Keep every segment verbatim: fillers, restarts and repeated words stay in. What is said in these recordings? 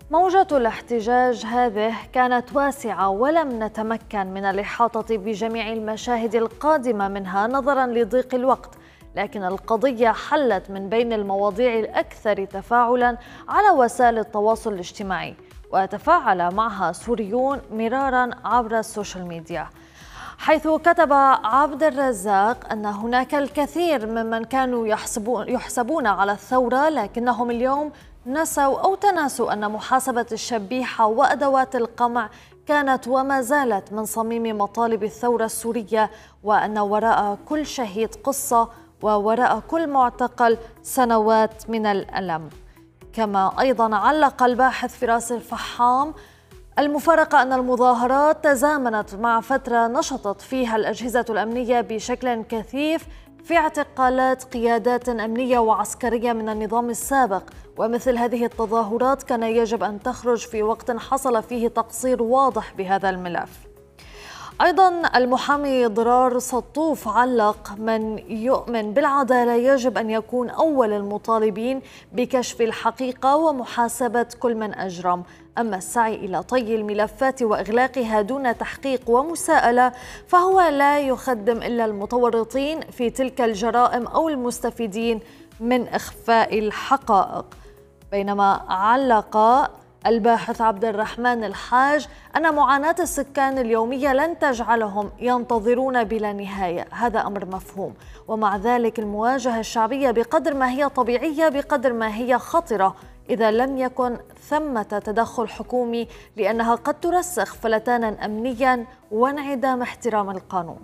موجة الاحتجاج هذه كانت واسعة ولم نتمكن من الإحاطة بجميع المشاهد القادمة منها نظراً لضيق الوقت، لكن القضية حلت من بين المواضيع الأكثر تفاعلاً على وسائل التواصل الاجتماعي، وتفاعل معها سوريون مراراً عبر السوشيال ميديا، حيث كتب عبد الرزاق أن هناك الكثير ممن كانوا يحسبون, يحسبون على الثورة، لكنهم اليوم نسوا أو تناسوا أن محاسبة الشبيحة وأدوات القمع كانت وما زالت من صميم مطالب الثورة السورية، وأن وراء كل شهيد قصة ووراء كل معتقل سنوات من الألم. كما أيضا علق الباحث فراس الفحام: المفارقة أن المظاهرات تزامنت مع فترة نشطت فيها الأجهزة الأمنية بشكل كثيف في اعتقالات قيادات أمنية وعسكرية من النظام السابق، ومثل هذه التظاهرات كان يجب أن تخرج في وقت حصل فيه تقصير واضح بهذا الملف. أيضا المحامي ضرار سطوف علق: من يؤمن بالعدالة يجب أن يكون أول المطالبين بكشف الحقيقة ومحاسبة كل من أجرم، أما السعي إلى طي الملفات وإغلاقها دون تحقيق ومساءلة فهو لا يخدم إلا المتورطين في تلك الجرائم أو المستفيدين من إخفاء الحقائق. بينما علق الباحث عبد الرحمن الحاج أن معاناة السكان اليومية لن تجعلهم ينتظرون بلا نهاية، هذا أمر مفهوم، ومع ذلك المواجهة الشعبية بقدر ما هي طبيعية بقدر ما هي خطرة إذا لم يكن ثمة تدخل حكومي، لأنها قد ترسخ فلتانا أمنيا وانعدام احترام القانون.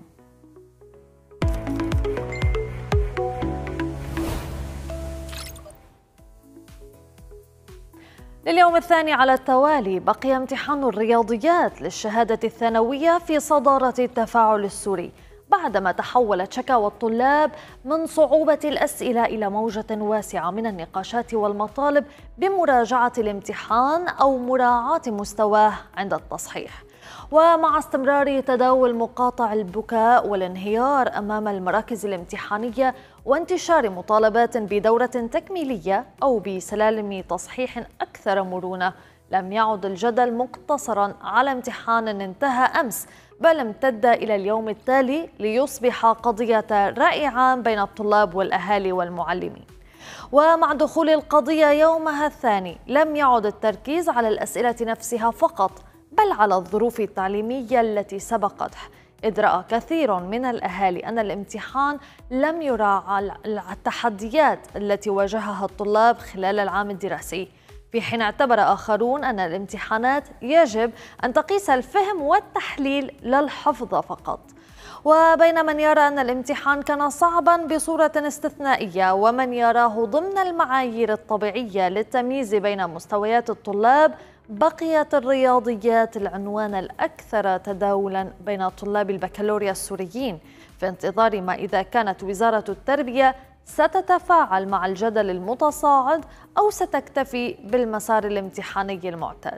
لليوم الثاني على التوالي بقي امتحان الرياضيات للشهادة الثانوية في صدارة التفاعل السوري، بعدما تحولت شكاوى الطلاب من صعوبة الأسئلة إلى موجة واسعة من النقاشات والمطالب بمراجعة الامتحان أو مراعاة مستواه عند التصحيح. ومع استمرار تداول مقاطع البكاء والانهيار أمام المراكز الامتحانية وانتشار مطالبات بدورة تكميلية أو بسلالم تصحيح أكثر مرونة، لم يعد الجدل مقتصرا على امتحان انتهى أمس، بل امتد إلى اليوم التالي ليصبح قضية رأي عام بين الطلاب والأهالي والمعلمين. ومع دخول القضية يومها الثاني لم يعد التركيز على الأسئلة نفسها فقط، بل على الظروف التعليمية التي سبقته، إذ رأى كثير من الأهالي أن الامتحان لم يراعى التحديات التي واجهها الطلاب خلال العام الدراسي، في حين اعتبر آخرون أن الامتحانات يجب أن تقيس الفهم والتحليل لا الحفظ فقط. وبين من يرى أن الامتحان كان صعبا بصورة استثنائية ومن يراه ضمن المعايير الطبيعية للتمييز بين مستويات الطلاب، بقيت الرياضيات العنوان الأكثر تداولا بين طلاب البكالوريا السوريين، في انتظار ما إذا كانت وزارة التربية ستتفاعل مع الجدل المتصاعد أو ستكتفي بالمسار الامتحاني المعتاد.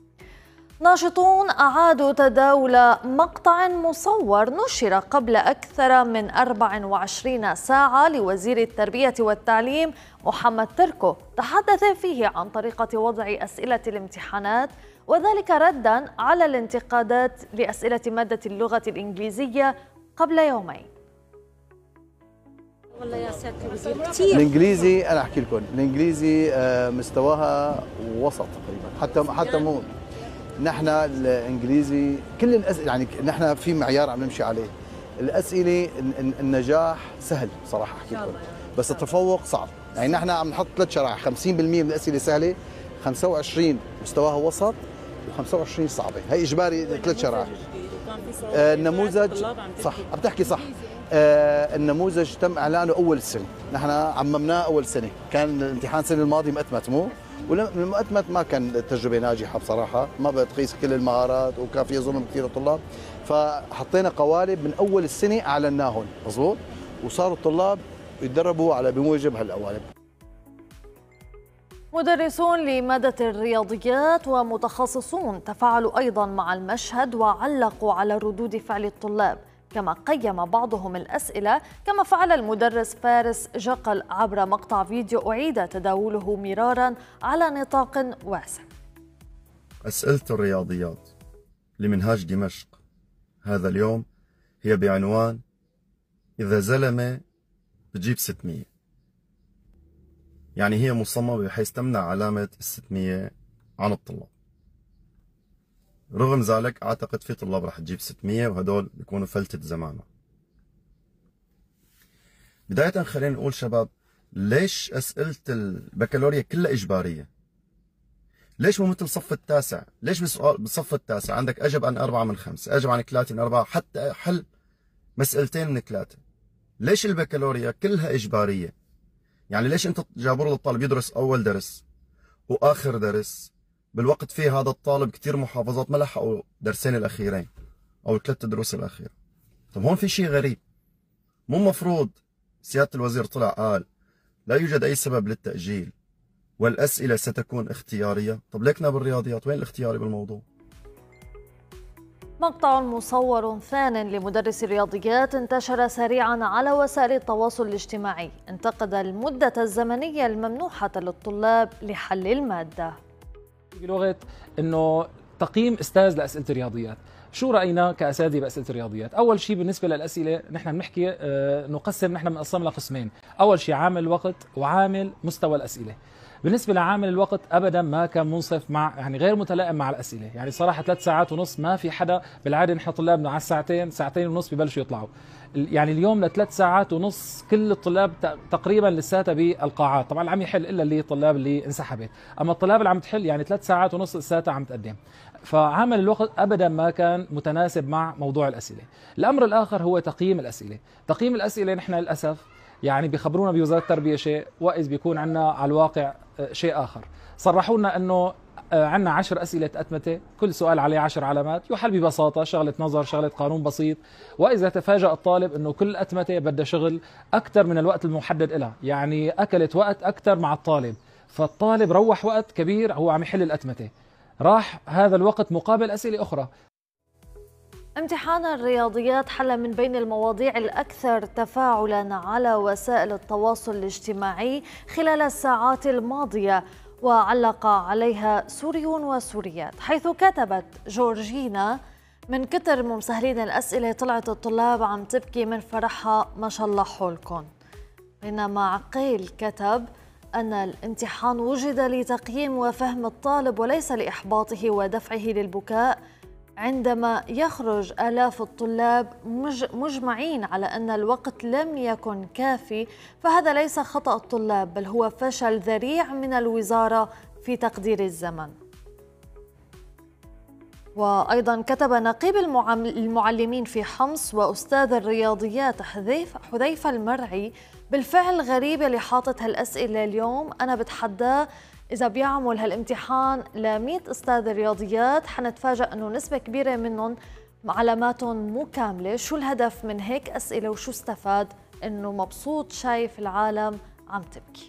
ناشطون أعادوا تداول مقطع مصور نشر قبل أكثر من أربع وعشرين ساعة لوزير التربية والتعليم محمد تركو، تحدث فيه عن طريقة وضع أسئلة الامتحانات، وذلك ردا على الانتقادات لأسئلة مادة اللغة الإنجليزية قبل يومين. والله يا ساتر وزير كثير. الإنجليزي أنا أحكي لكم، الإنجليزي مستواها وسط تقريبا، حتى حتى مو نحن الانجليزي كل الاسئله يعني نحن في معيار عم نمشي عليه، الاسئله النجاح سهل صراحه احكي لكم، بس التفوق صعب، يعني نحن عم نحط ثلاث شرائح، خمسين بالمئة من الاسئله سهله، خمسة وعشرين مستواها وسط وخمسة وعشرين صعبه، هي اجباري ثلاث شرائح. آه النموذج صح عم تحكي صح، آه النموذج تم اعلانه اول السنه، نحن عممناه اول سنه، كان الامتحان السنه الماضيه مؤتمت مو؟ والمؤتمت ما كان تجربه ناجحه بصراحه، ما بتقيس كل المهارات وكان في ظلم كثير للطلاب، فحطينا قوالب من اول السنه اعلناهم، مضبوط؟ وصاروا الطلاب يتدربوا على بموجب هالقوالب. مدرسون لمادة الرياضيات ومتخصصون تفاعلوا أيضا مع المشهد وعلقوا على ردود فعل الطلاب، كما قيم بعضهم الأسئلة، كما فعل المدرس فارس جقل عبر مقطع فيديو أعيد تداوله مرارا على نطاق واسع. أسئلة الرياضيات لمنهاج دمشق هذا اليوم هي بعنوان إذا زلمة بتجيب ستمية، يعني هي مصممة بحيث تمنع علامة الستمية عن الطلاب. رغم ذلك أعتقد في طلاب رح تجيب ستمية وهدول بيكونوا فلتة زمانه. بداية خلينا نقول شباب، ليش أسئلة البكالوريا كلها إجبارية؟ ليش مو مثل صف التاسع؟ ليش بالسؤال بالصف التاسع عندك أجب عن أربعة من خمسة، أجب عن ثلاثة من أربعة، حتى حل مسألتين من ثلاثة؟ ليش البكالوريا كلها إجبارية؟ يعني ليش أنت جابوا له الطالب يدرس أول درس وآخر درس بالوقت فيه هذا الطالب كثير محافظات ما لحقوا درسين الأخيرين أو الثلاث دروس الأخيرة؟ طب هون في شيء غريب. مو مفروض سيادة الوزير طلع قال لا يوجد أي سبب للتأجيل والأسئلة ستكون اختيارية؟ طب ليكنا بالرياضيات وين الاختياري بالموضوع؟ مقطع مصور ثان لمدرس الرياضيات انتشر سريعا على وسائل التواصل الاجتماعي انتقد المدة الزمنية الممنوحة للطلاب لحل المادة. بلغة انه تقييم استاذ لأسئلة الرياضيات، شو رأينا كأساتذة بأسئلة الرياضيات؟ أول شيء بالنسبة للأسئلة نحن بنحكي اه نقسم نحن بنقسم لقسمين، أول شيء عامل الوقت وعامل مستوى الأسئلة. بالنسبة لعامل الوقت أبدا ما كان منصف مع يعني غير متلائم مع الأسئلة، يعني صراحة ثلاث ساعات ونص ما في حدا، بالعادة نحن طلابنا على الساعتين ساعتين ونص ببلشوا يطلعوا، يعني اليوم لثلاث ساعات ونص كل الطلاب تقريبا لساتها بالقاعات، طبعا عم يحل إلا اللي الطلاب اللي انسحبت، أما الطلاب اللي عم تحل يعني ثلاث ساعات ونص لساتها عم تقدم. فعامل الوقت أبدا ما كان متناسب مع موضوع الأسئلة. الأمر الآخر هو تقييم الأسئلة. تقييم الأسئلة نحن للأسف يعني بيخبرونا بوزارة التربية شيء وإذ بيكون عندنا على الواقع شيء آخر. صرحوا لنا أنه عندنا عشر أسئلة أتمتة، كل سؤال عليه عشر علامات، يحل ببساطة شغلة نظر شغلة قانون بسيط، وإذا تفاجأ الطالب أنه كل أتمتة بدها شغل أكثر من الوقت المحدد لها، يعني أكلت وقت أكثر مع الطالب، فالطالب روح وقت كبير هو عم يحل الأتمتة، راح هذا الوقت مقابل أسئلة أخرى. امتحان الرياضيات حل من بين المواضيع الأكثر تفاعلاً على وسائل التواصل الاجتماعي خلال الساعات الماضية، وعلق عليها سوريون وسوريات، حيث كتبت جورجينا: من كتر ممسهلين الأسئلة طلعت الطلاب عم تبكي من فرحها ما شاء الله حولكم. بينما عقيل كتب أن الامتحان وجد لتقييم وفهم الطالب وليس لإحباطه ودفعه للبكاء، عندما يخرج آلاف الطلاب مجمعين على أن الوقت لم يكن كافي، فهذا ليس خطأ الطلاب بل هو فشل ذريع من الوزارة في تقدير الزمن. وأيضا كتب نقيب المعلمين في حمص وأستاذ الرياضيات حذيفة المرعي: بالفعل غريبة اللي حاطط هالأسئلة اليوم، أنا بتحداه إذا بيعمل هالامتحان ل مئة أستاذ رياضيات حنتفاجأ أنه نسبة كبيرة منهم علاماتهم مو كاملة. شو الهدف من هيك أسئلة وشو استفاد؟ أنه مبسوط شايف العالم عم تبكي.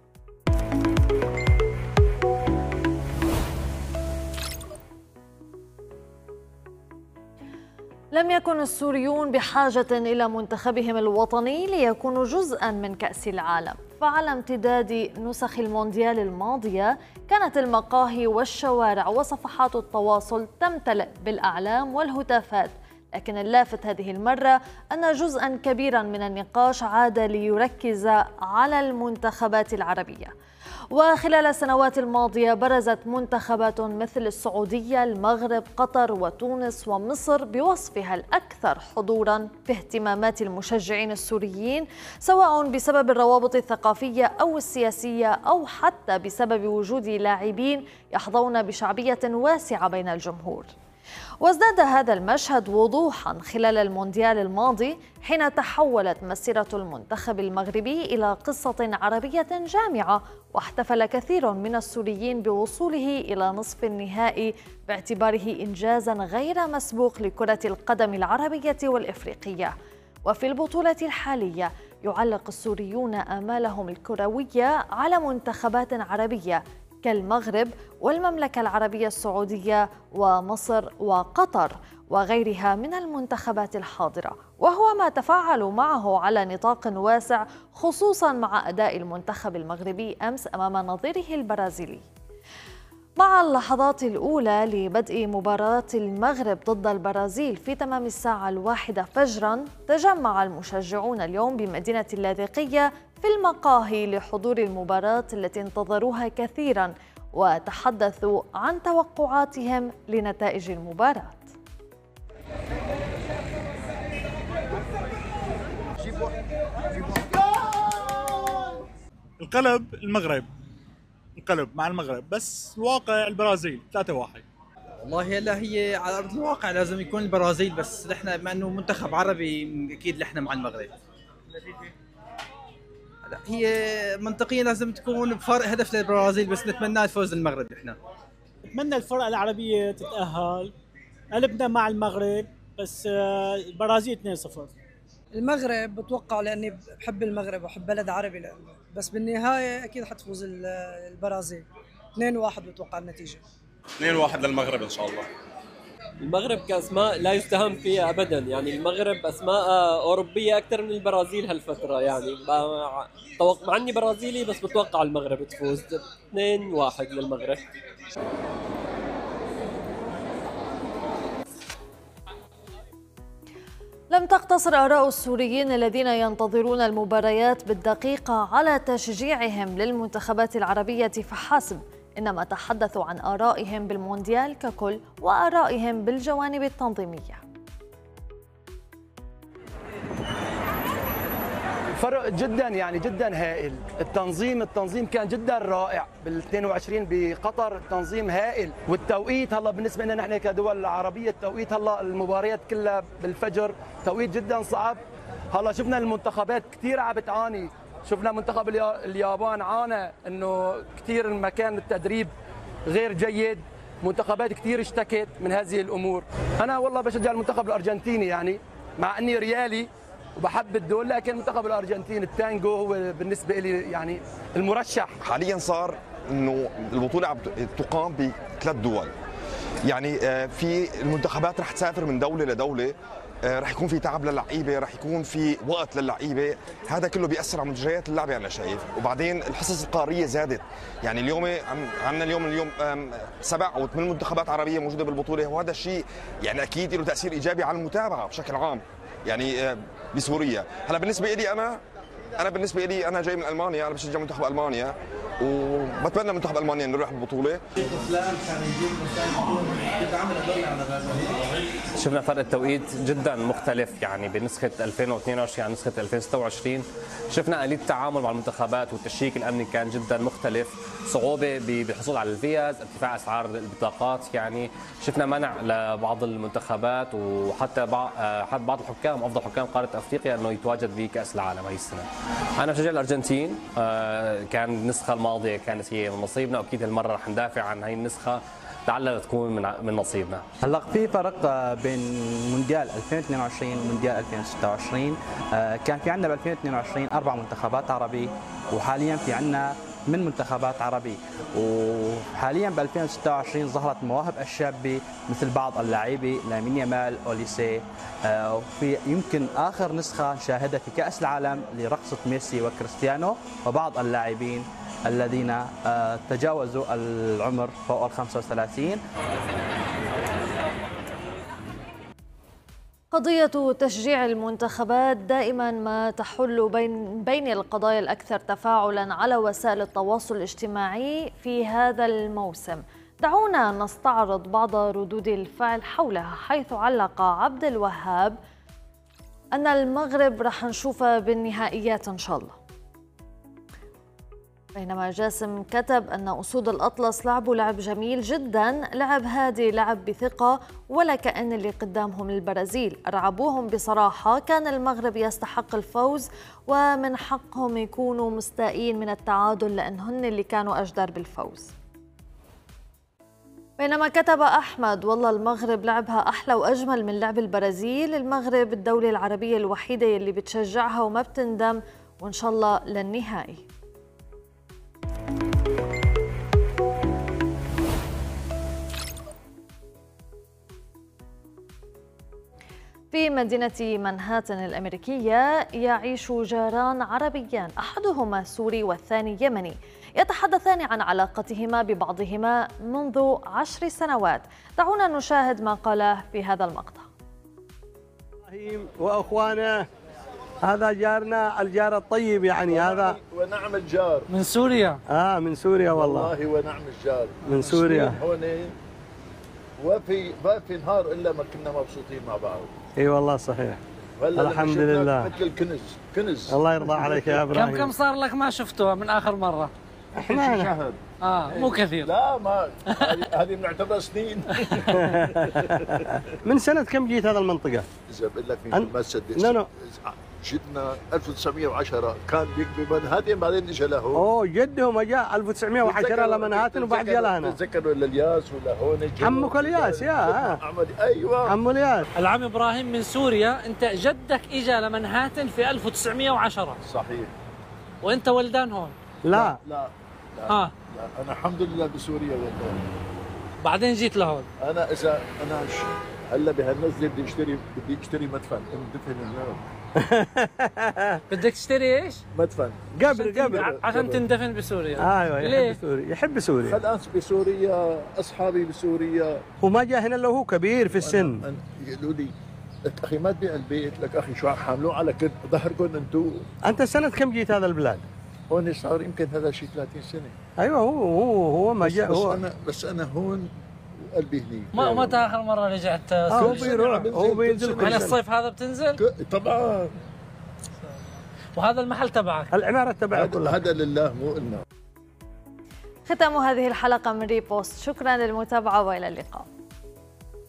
لم يكن السوريون بحاجة إلى منتخبهم الوطني ليكونوا جزءاً من كأس العالم، فعلى امتداد نسخ المونديال الماضية كانت المقاهي والشوارع وصفحات التواصل تمتلئ بالأعلام والهتافات، لكن اللافت هذه المرة أن جزءاً كبيراً من النقاش عاد ليركز على المنتخبات العربية. وخلال السنوات الماضية برزت منتخبات مثل السعودية، المغرب، قطر وتونس ومصر بوصفها الأكثر حضوراً في اهتمامات المشجعين السوريين، سواء بسبب الروابط الثقافية أو السياسية أو حتى بسبب وجود لاعبين يحظون بشعبية واسعة بين الجمهور. وازداد هذا المشهد وضوحا خلال المونديال الماضي حين تحولت مسيرة المنتخب المغربي إلى قصة عربية جامعة، واحتفل كثير من السوريين بوصوله إلى نصف النهائي باعتباره إنجازا غير مسبوق لكرة القدم العربية والإفريقية. وفي البطولة الحالية يعلق السوريون آمالهم الكروية على منتخبات عربية كالمغرب والمملكة العربية السعودية ومصر وقطر وغيرها من المنتخبات الحاضرة، وهو ما تفاعلوا معه على نطاق واسع، خصوصا مع أداء المنتخب المغربي أمس أمام نظيره البرازيلي. مع اللحظات الأولى لبدء مباراة المغرب ضد البرازيل في تمام الساعة الواحدة فجرا، تجمع المشجعون اليوم بمدينة اللاذقية في المقاهي لحضور المباراة التي انتظروها كثيرا، وتحدثوا عن توقعاتهم لنتائج المباراة. القلب المغرب، القلب مع المغرب، بس الواقع البرازيل ثلاثة واحد. والله هلا هي على ارض الواقع لازم يكون البرازيل، بس نحن بما انه منتخب عربي اكيد نحن مع المغرب. هلا هي منطقيا لازم تكون بفارق هدف للبرازيل، بس نتمنى الفوز للمغرب. نحن نتمنى الفرق العربيه تتاهل، قلبنا مع المغرب، بس البرازيل اثنين صفر. المغرب بتوقع لاني بحب المغرب وبحب بلد عربي، لأنه بس بالنهايه اكيد حتفوز البرازيل. اثنين واحد بتوقع النتيجه. اثنين واحد للمغرب ان شاء الله. المغرب كاسماء لا يستهان فيها ابدا، يعني المغرب اسماء اوروبيه اكثر من البرازيل هالفتره، يعني توقع مع اني برازيلي بس بتوقع المغرب تفوز. اثنين واحد للمغرب. لم تقتصر آراء السوريين الذين ينتظرون المباريات بالدقيقة على تشجيعهم للمنتخبات العربية فحسب، إنما تحدثوا عن آرائهم بالمونديال ككل وآرائهم بالجوانب التنظيمية. فرق جدا يعني جدا هائل. التنظيم التنظيم كان جدا رائع بال اثنين وعشرين بقطر، التنظيم هائل. والتوقيت هلا بالنسبه لنا نحن كدول عربيه، التوقيت هلا المباريات كلها بالفجر، توقيت جدا صعب. هلا شفنا المنتخبات كثير عم بتعاني، شفنا منتخب اليابان عانى انه كثير مكان التدريب غير جيد، منتخبات كثير اشتكت من هذه الامور. انا والله بشجع المنتخب الارجنتيني، يعني مع اني ريالي وبحب الدول، لكن المنتخب الارجنتيني التانجو هو بالنسبه لي يعني المرشح. حاليا صار انه البطوله عم تقام بثلاث دول، يعني في المنتخبات رح تسافر من دوله لدوله، رح يكون في تعب للعيبه، رح يكون في وقت للعيبه، هذا كله بياثر على مجريات اللعبه انا شايف. وبعدين الحصص القاريه زادت، يعني اليوم عندنا اليوم اليوم سبع او ثمان منتخبات عربيه موجوده بالبطوله، وهذا الشيء يعني اكيد له تاثير ايجابي على المتابعه بشكل عام يعني بسوريا. هلا بالنسبه لي انا انا بالنسبه لي انا جاي من المانيا، انا بشجع منتخب المانيا وبتمنى منتخب المانيا انه يروح بالبطوله. شفنا فرق التوقيت جدا مختلف، يعني بنسخه ألفين واثنين وعشرين عن نسخه ألفين وستة وعشرين. شفنا آلية التعامل مع المنتخبات والتشيك الامني كان جدا مختلف، صعوبه بالحصول على الفيز، ارتفاع اسعار البطاقات، يعني شفنا منع لبعض المنتخبات وحتى بعض بعض الحكام، افضل حكام قاره افريقيا، انه يتواجد بكاس العالم هي السنه. انا بشجع الارجنتين، كان النسخه الماضيه كانت هي من نصيبنا، واكيد هالمره رح ندافع عن هي النسخه لعلها تكون من من نصيبنا. هلا في فرق بين مونديال ألفين واثنين وعشرين ومونديال ألفين وستة وعشرين. كان في عندنا ب ألفين واثنين وعشرين اربع منتخبات عربي، وحاليا في عندنا من منتخبات عربي. وحاليا ب ألفين وستة وعشرين ظهرت مواهب الشابه مثل بعض اللاعبي لامين يامال، اوليسي، وفي يمكن اخر نسخه نشاهدها في كاس العالم لرقصه ميسي وكريستيانو، وبعض اللاعبين الذين تجاوزوا العمر فوق ال خمسة وثلاثين. قضية تشجيع المنتخبات دائما ما تحل بين بين القضايا الأكثر تفاعلا على وسائل التواصل الاجتماعي في هذا الموسم. دعونا نستعرض بعض ردود الفعل حولها، حيث علق عبد الوهاب أن المغرب رح نشوفها بالنهائيات إن شاء الله، بينما جاسم كتب أن أسود الأطلس لعبوا لعب جميل جدا، لعب هادي، لعب بثقة، ولا كأن اللي قدامهم البرازيل، أرعبوهم بصراحة، كان المغرب يستحق الفوز ومن حقهم يكونوا مستائين من التعادل لأنهن اللي كانوا أجدر بالفوز. بينما كتب أحمد والله المغرب لعبها أحلى وأجمل من لعب البرازيل، المغرب الدولة العربية الوحيدة اللي بتشجعها وما بتندم، وإن شاء الله للنهائي. في مدينة منهاتن الأمريكية يعيش جاران عربيان، أحدهما سوري والثاني يمني، يتحدثان عن علاقتهما ببعضهما منذ عشر سنوات. دعونا نشاهد ما قاله في هذا المقطع. إبراهيم وأخوانه، هذا جارنا الجار الطيب، يعني هذا ونعم الجار من سوريا. اه من سوريا والله. والله ونعم الجار من سوريا. هون وفي ما في نهار الا ما كنا مبسوطين مع بعض. اي والله صحيح. الحمد لله. مثل الكنز كنز. الله يرضى عليك يا ابراهيم. كم كم صار لك ما شفتوها من اخر مره؟ احنا شهر. اه مو كثير. لا ما هذه بنعتبرها سنين. من سنه كم جيت هذا المنطقه؟ اذا بقول لك من ما تصدق. لا لا جدنا ألف وتسعمية وعشرة كان بمنهاتن بعدين اجى لهون. اوه جدهم اجى ألف وتسعمية وعشرة لمنهاتن وبعد جا لهنا. تذكروا الياس ولا هون عمك الياس يا احمد. ايوه عمو الياس. العم ابراهيم من سوريا، انت جدك اجى لمنهاتن في ألف وتسعمية وعشرة. صحيح. وانت ولدان هون؟ لا لا لا, آه. لا. انا الحمد لله بسوريا ولدان. بعدين جيت لهون. انا اذا انا هلا بهالنزله بدي اشتري بدي اشتري مدفن اندفن هناك. بدك تشتري ايش؟ مدفن. قبر قبر عشان تندفن بسوريا. ايوه يحب سوريا، يحب سوريا. خلاص بسوريا، اصحابي بسوريا. وما جاء هنا الا هو كبير في السن. يقولوا لي لك اخي ما تبيع البيت، لك اخي شو حاملوه على كد ظهركم انتم. انت سنه كم جيت هذا البلاد؟ هون صار يمكن هذا شيء ثلاثين سنه. ايوه هو هو هو ما جاء بس هو. انا بس انا هون قلبي هنيك. ما متى اخر مره رجعت؟ هو بيروح هو بينزل كل على الصيف هذا بتنزل؟ طبعا. وهذا المحل تبعك؟ العماره تبعك كلها. هذا لله مو إلنا. ختام هذه الحلقة من ريبوست، شكرا للمتابعة وإلى اللقاء.